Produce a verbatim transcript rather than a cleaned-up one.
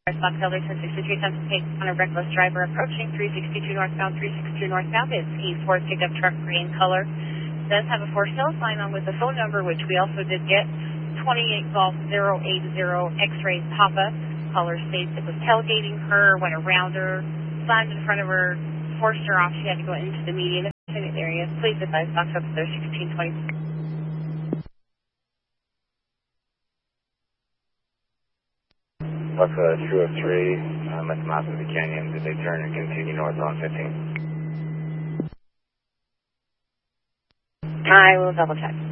Stock Elder ten sixty-three, ten sixty-eight on a reckless driver approaching three sixty-two northbound, three sixty-two northbound. It's a Ford pickup truck, green color. Does have a for sale sign on with the phone number, which we also did get, twenty-eight Golf zero eight zero X-ray Papa. Caller states it was tailgating her, went around her, slammed in front of her, forced her off. She had to go into the median area. Please advise Stock Elder sixteen twenty. Plus uh, two oh three, um, at the mouth of the canyon. Did they turn and continue north on fifteen? I will double check.